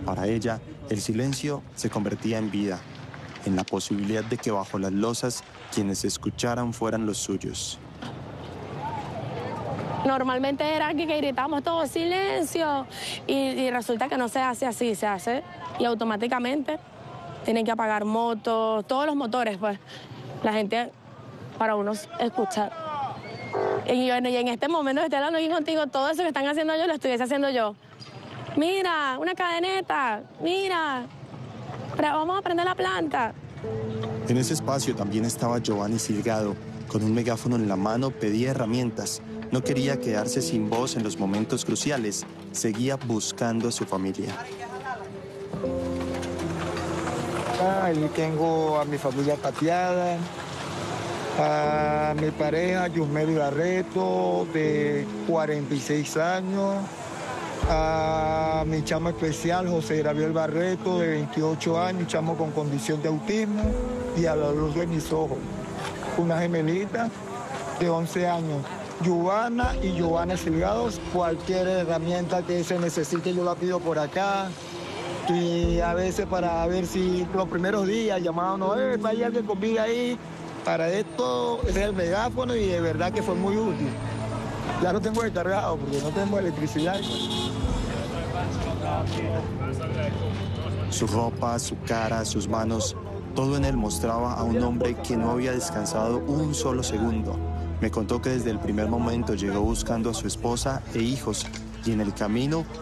Para ella, el silencio se convertía en vida, en la posibilidad de que bajo las losas quienes escucharan fueran los suyos. Normalmente era que gritamos todo silencio y resulta que no se hace así, se hace y automáticamente tienen que apagar motos, todos los motores, pues, la gente para unos escuchar. Y bueno, y en este momento estoy hablando aquí contigo, todo eso que están haciendo yo lo estuviese haciendo yo. Mira, una cadeneta, mira, vamos a prender la planta. En ese espacio también estaba Giovanni Silgado. Con un megáfono en la mano pedía herramientas. No quería quedarse sin voz en los momentos cruciales. Seguía buscando a su familia. Ahí tengo a mi familia Tatiana, a mi pareja Yusmeli Barreto, de 46 años, a mi chamo especial José Gabriel Barreto, de 28 años, chamo con condición de autismo, y a la luz de mis ojos, una gemelita de 11 años. Giovanna y Giovanna Silgados, cualquier herramienta que se necesite yo la pido por acá. Y a veces para ver si los primeros días llamaban, hay alguien con vida ahí. Para esto es el megáfono y de verdad que fue muy útil. Ya lo tengo descargado porque no tengo electricidad. Su ropa, su cara, sus manos, todo en él mostraba a un hombre que no había descansado un solo segundo. Me contó que desde el primer momento llegó buscando a su esposa e hijos y en el camino